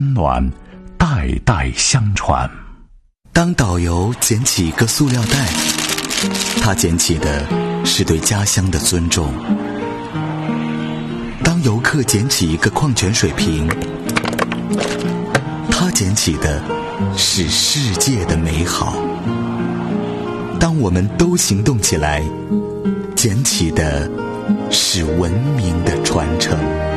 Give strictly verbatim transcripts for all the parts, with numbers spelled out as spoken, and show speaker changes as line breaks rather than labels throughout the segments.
暖代代相传。
当导游捡起一个塑料袋，他捡起的是对家乡的尊重；当游客捡起一个矿泉水瓶，他捡起的是世界的美好。当我们都行动起来，捡起的是文明的传承。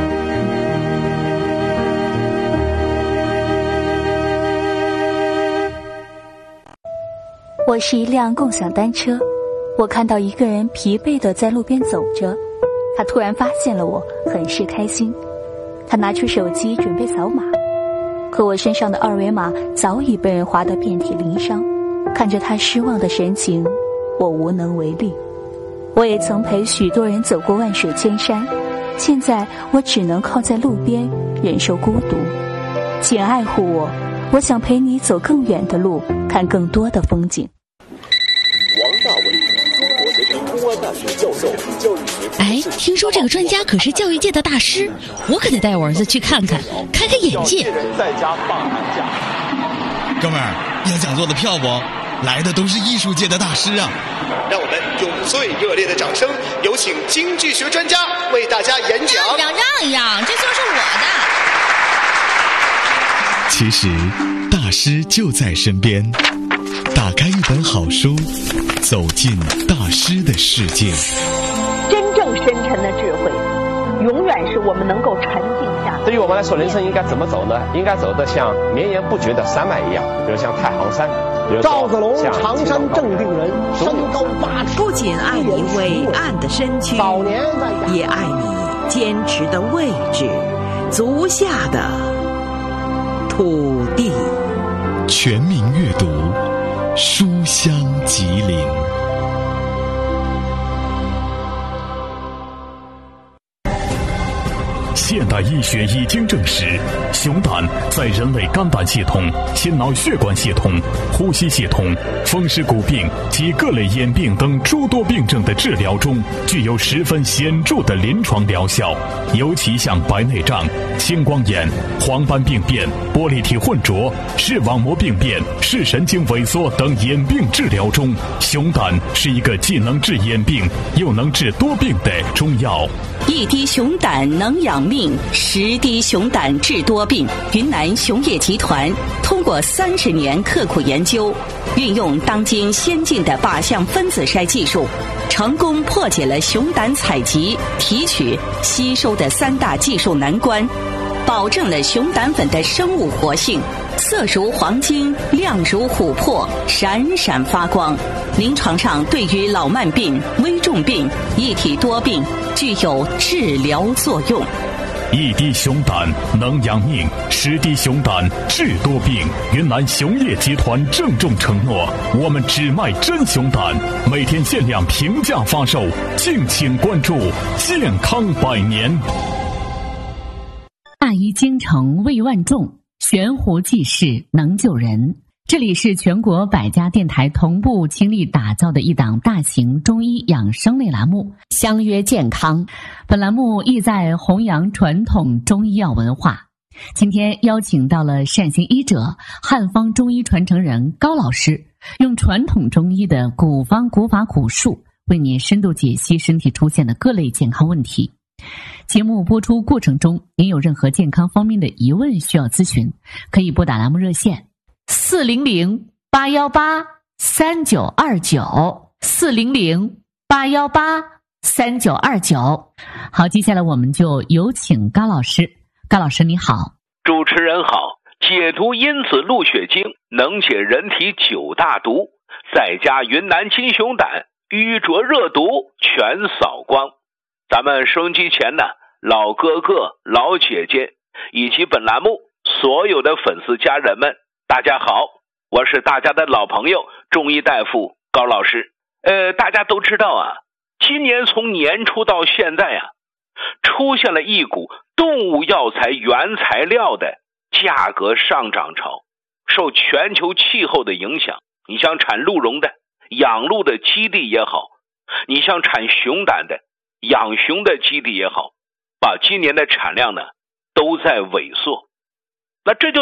我是一辆共享单车，我看到一个人疲惫地在路边走着，他突然发现了我，很是开心。他拿出手机准备扫码，可我身上的二维码早已被人划得遍体鳞伤。看着他失望的神情，我无能为力。我也曾陪许多人走过万水千山，现在我只能靠在路边忍受孤独。请爱护我，我想陪你走更远的路，看更多的风景。
王大伟，中国学生公安大学教授，教育学。
哎，听说这个专家可是教育界的大师，我可得带我儿子去看看，开开眼界。
在家罢寒假。
哥们儿，要讲座的票不？来的都是艺术界的大师啊！
让我们用最热烈的掌声，有请京剧学专家为大家演讲。
让让让让，这就是我的。
其实，大师就在身边。打开一本好书，走进大师的世界。
真正深沉的智慧，永远是我们能够沉静下。
对于我们来说，人生应该怎么走呢？应该走得像绵延不绝的山脉一样，比如像太行山。
赵子龙，常山正定人，身高八尺。
不仅爱你伟岸的身躯，
早年
也爱你坚持的位置，足下的土地。
全民阅读，书香吉林。
现代医学已经证实，熊胆在人类肝胆系统、心脑血管系统、呼吸系统、风湿骨病及各类眼病等诸多病症的治疗中，具有十分显著的临床疗效。尤其像白内障、青光眼、黄斑病变、玻璃体混浊、视网膜病变、视神经萎缩等眼病治疗中，熊胆是一个既能治眼病又能治多病的中药。
一滴熊胆能养命，十滴熊胆治多病。云南熊业集团通过三十年刻苦研究，运用当今先进的靶向分子筛技术，成功破解了熊胆采集、提取、吸收的三大技术难关，保证了熊胆粉的生物活性，色如黄金，亮如琥珀，闪闪发光。临床上对于老慢病、危重病、一体多病具有治疗作用。
一滴熊胆能养命，十滴熊胆治多病。云南熊业集团郑重承诺，我们只卖真熊胆，每天限量平价发售，敬请关注。健康百年。
大医精诚，为万众，悬壶济世，能救人。这里是全国百家电台同步倾力打造的一档大型中医养生类栏目，相约健康。本栏目意在弘扬传统中医药文化。今天邀请到了善行医者、汉方中医传承人高老师，用传统中医的古方古法古术，为您深度解析身体出现的各类健康问题。节目播出过程中，您有任何健康方面的疑问需要咨询，可以拨打栏目热线四零零八幺八三九二九四零零八幺八三九二九。好，接下来我们就有请高老师。高老师你好。
主持人好。解毒因子鹿血精能解人体九大毒，再加云南金熊胆，瘀浊热毒全扫光。咱们收音机前的老哥哥、老姐姐以及本栏目所有的粉丝家人们，大家好，我是大家的老朋友中医大夫高老师。呃，大家都知道啊，今年从年初到现在啊，出现了一股动物药材原材料的价格上涨潮。受全球气候的影响，你像产鹿茸的、养鹿的基地也好，你像产熊胆的、养熊的基地也好，把今年的产量呢都在萎缩。那这就